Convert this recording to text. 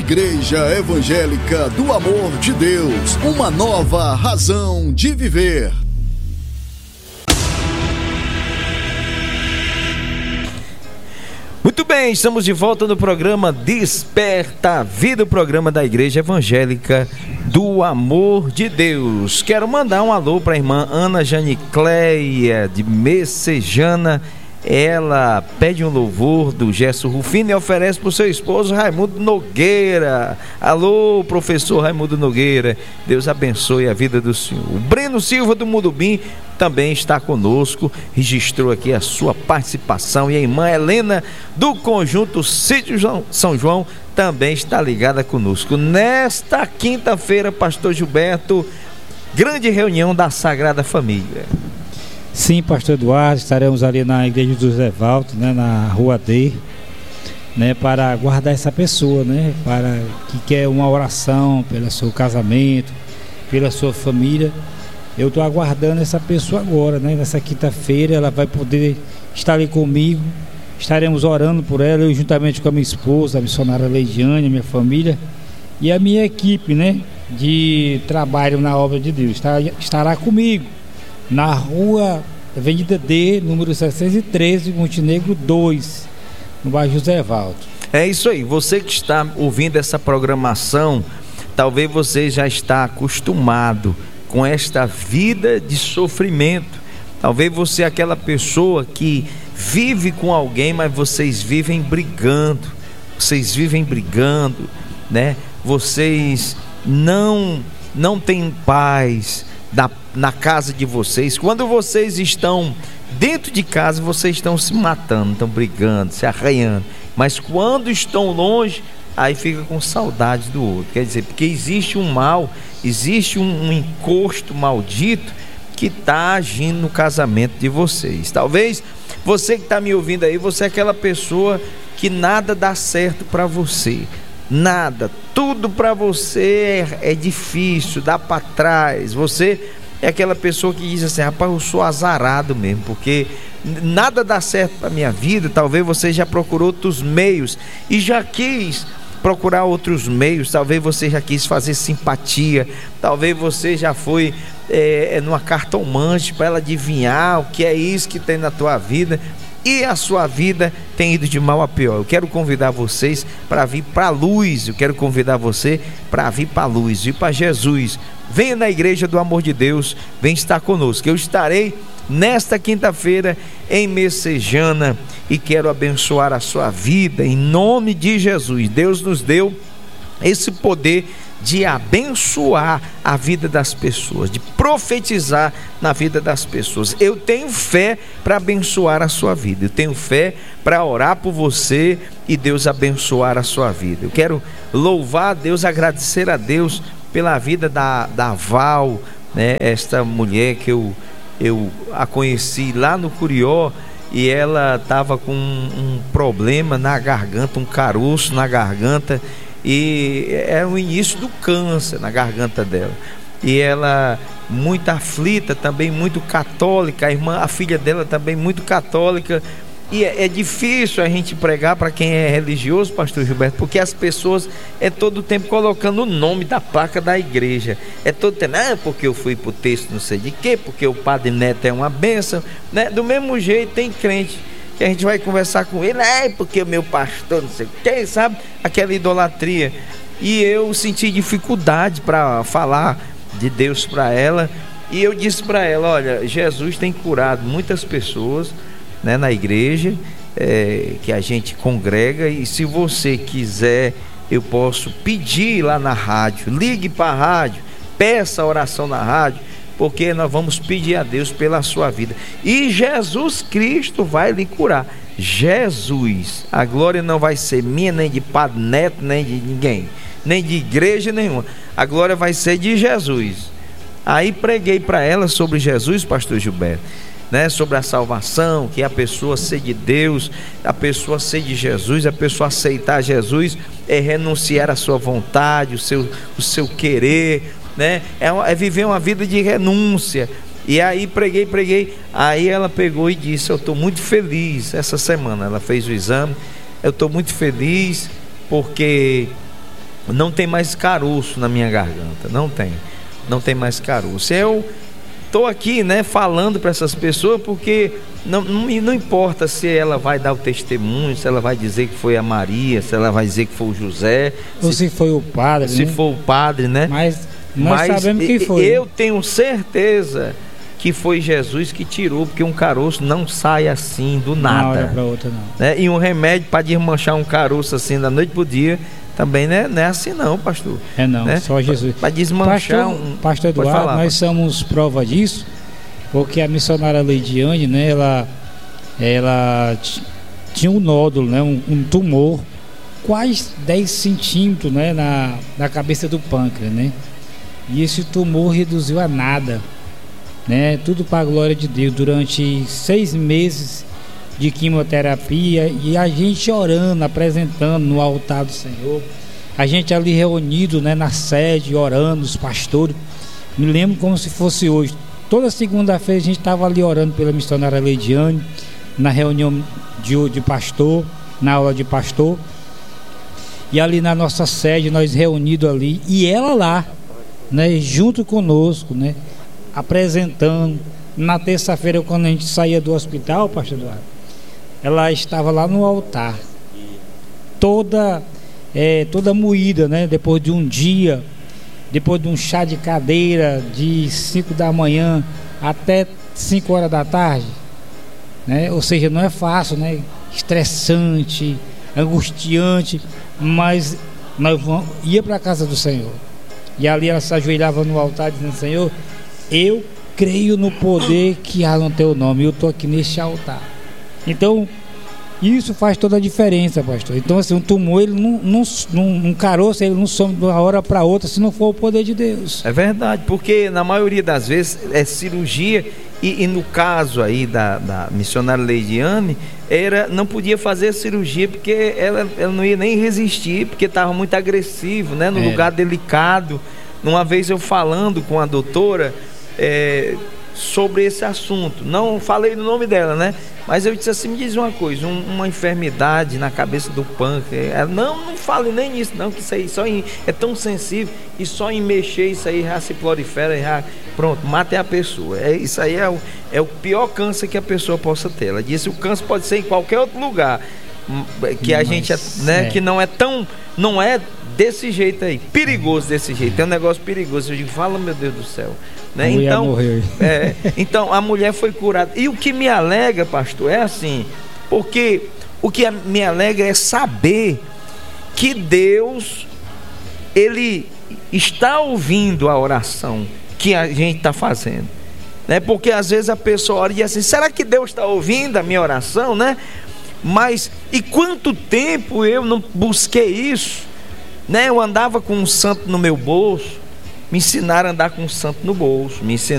Igreja Evangélica do Amor de Deus, uma nova razão de viver. Muito bem, estamos de volta no programa Desperta a Vida, o programa da Igreja Evangélica do Amor de Deus. Quero mandar um alô para a irmã Ana Janicleia de Messejana. Ela pede um louvor do Gerson Rufino e oferece para o seu esposo Raimundo Nogueira. Alô, professor Raimundo Nogueira, Deus abençoe a vida do senhor. O Breno Silva do Mudubim também está conosco, registrou aqui a sua participação. E a irmã Helena do Conjunto Sítio São João também está ligada conosco. Nesta quinta-feira, pastor Gilberto, grande reunião da Sagrada Família. Sim, pastor Eduardo, estaremos ali na igreja do José Valdo, né, na Rua D, né, para guardar essa pessoa, né, para que quer uma oração pelo seu casamento, pela sua família. Eu estou aguardando essa pessoa agora, né, nessa quinta-feira ela vai poder estar ali comigo, estaremos orando por ela, eu juntamente com a minha esposa, a missionária Leidiane, a minha família e a minha equipe, né, de trabalho na obra de Deus, estará comigo na rua Avenida D, número 613, Montenegro 2, no bairro José Valdo. É isso aí, você que está ouvindo essa programação, talvez você já está acostumado com esta vida de sofrimento. Talvez você é aquela pessoa que vive com alguém, mas vocês vivem brigando, né? Vocês não têm paz na casa de vocês. Quando vocês estão dentro de casa, vocês estão se matando, estão brigando, se arranhando. Mas quando estão longe, aí fica com saudade do outro. Quer dizer, porque existe um mal, existe um encosto maldito que está agindo no casamento de vocês. Talvez você que está me ouvindo aí, você é aquela pessoa que nada dá certo para você. Nada, tudo para você é difícil, dá para trás. Você é aquela pessoa que diz assim: rapaz, eu sou azarado mesmo, porque nada dá certo para minha vida. Talvez você já procurou outros meios e já quis procurar outros meios. Talvez você já quis fazer simpatia, talvez você já foi numa cartomante para ela adivinhar o que é isso que tem na tua vida, e a sua vida tem ido de mal a pior. Eu quero convidar vocês para vir para a luz. Eu quero convidar você para vir para a luz, vir para Jesus. Venha na Igreja do Amor de Deus, vem estar conosco. Eu estarei nesta quinta-feira em Messejana e quero abençoar a sua vida em nome de Jesus. Deus nos deu esse poder de abençoar a vida das pessoas, de profetizar na vida das pessoas. Eu tenho fé para abençoar a sua vida, eu tenho fé para orar por você e Deus abençoar a sua vida. Eu quero louvar a Deus, agradecer a Deus pela vida da Val, né? Esta mulher que eu a conheci lá no Curió, e ela estava com um problema na garganta, um caroço na garganta, e era o início do câncer na garganta dela, e ela muito aflita, também muito católica, a filha dela também muito católica, e é difícil a gente pregar para quem é religioso, pastor Gilberto, porque as pessoas todo o tempo colocando o nome da placa da igreja, todo o tempo, porque eu fui pro texto não sei de quê, porque o Padre Neto é uma bênção, né? Do mesmo jeito tem crente que a gente vai conversar com ele, porque o meu pastor não sei o que, sabe? Aquela idolatria. E eu senti dificuldade para falar de Deus para ela, e eu disse para ela: olha, Jesus tem curado muitas pessoas, né, na igreja que a gente congrega, e se você quiser, eu posso pedir lá na rádio, ligue para a rádio, peça a oração na rádio, porque nós vamos pedir a Deus pela sua vida, e Jesus Cristo vai lhe curar. Jesus, a glória não vai ser minha, nem de Padre Neto, nem de ninguém, nem de igreja nenhuma, a glória vai ser de Jesus. Aí preguei para ela sobre Jesus, pastor Gilberto, né, sobre a salvação, que a pessoa ser de Deus, a pessoa ser de Jesus, a pessoa aceitar Jesus é renunciar à sua vontade, o seu querer, né? É viver uma vida de renúncia. E aí preguei, aí ela pegou e disse: eu estou muito feliz. Essa semana ela fez o exame, eu estou muito feliz porque não tem mais caroço na minha garganta, não tem mais caroço. Eu estou aqui, né, falando para essas pessoas porque não importa se ela vai dar o testemunho, se ela vai dizer que foi a Maria, se ela vai dizer que foi o José, ou se foi o padre, se for o padre, né? Mas nós sabemos quem foi. Eu tenho certeza que foi Jesus que tirou, porque um caroço não sai assim do nada. Uma hora para outra não. Né? E um remédio para desmanchar um caroço assim da noite pro dia também não é assim não, pastor. É não, né? só Jesus. Para desmanchar Pastor Eduardo, nós somos prova disso, porque a missionária Leidiane, né, ela tinha um nódulo, né, um tumor, quase 10 centímetros, né, na cabeça do pâncreas, né? E esse tumor reduziu a nada, né? Tudo para a glória de Deus, durante 6 meses de quimioterapia, e a gente orando, apresentando no altar do Senhor, a gente ali reunido, né, na sede, orando, os pastores. Me lembro como se fosse hoje. Toda segunda-feira a gente estava ali orando pela missionária Leidiane, na reunião de pastor, na aula de pastor, e ali na nossa sede, nós reunidos ali, e ela lá, né, junto conosco, né, apresentando. Na terça-feira, quando a gente saía do hospital, pastor Eduardo, ela estava lá no altar, toda moída, né, depois de um dia, depois de um chá de cadeira de 5 da manhã até 5 horas da tarde, né? Ou seja, não é fácil, né? Estressante, angustiante, mas nós ia para a casa do Senhor, e ali ela se ajoelhava no altar dizendo: Senhor, eu creio no poder que há no teu nome, eu estou aqui neste altar. Então isso faz toda a diferença, pastor. Então assim, um tumor, ele um caroço, ele não some de uma hora para outra se não for o poder de Deus. É verdade, porque na maioria das vezes é cirurgia, e no caso aí da missionária Leidiane, não podia fazer a cirurgia porque ela não ia nem resistir, porque estava muito agressivo, né, no lugar delicado. Uma vez eu falando com a doutora sobre esse assunto, não falei o nome dela, né? Mas eu disse assim: me diz uma coisa, uma enfermidade na cabeça do pâncreas. Ela, não fale nem nisso não, que isso aí é tão sensível, e só em mexer isso aí já se prolifera, já pronto, mata a pessoa. Isso aí é o pior câncer que a pessoa possa ter. Ela disse: o câncer pode ser em qualquer outro lugar, que a gente, né, que não é desse jeito aí, perigoso desse jeito, é um negócio perigoso. Eu digo: fala, meu Deus do céu, né? Então a mulher foi curada. E o que me alegra, pastor, é assim, porque o que me alegra é saber que Deus, Ele está ouvindo a oração que a gente está fazendo, né? Porque às vezes a pessoa ora e diz assim: será que Deus está ouvindo a minha oração, né? Mas e quanto tempo eu não busquei isso, né? Eu andava com um santo no meu bolso, me ensinaram a andar com um santo no bolso, me ensinaram